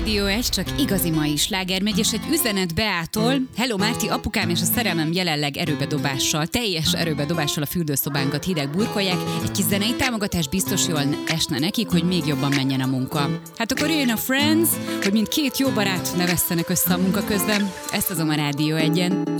Rádió 1, csak igazi mai sláger megy, és egy üzenet Beától. Hello Márti, apukám és a szerelmem jelenleg erőbedobással, teljes erőbedobással a fürdőszobánkat hideg burkolják. Egy kis zenei támogatás biztos jól esne nekik, hogy még jobban menjen a munka. Hát akkor jöjjön a Friends, hogy mint két jó barát ne vesszenek össze a munka közben. Ezt azon a Rádió 1-en.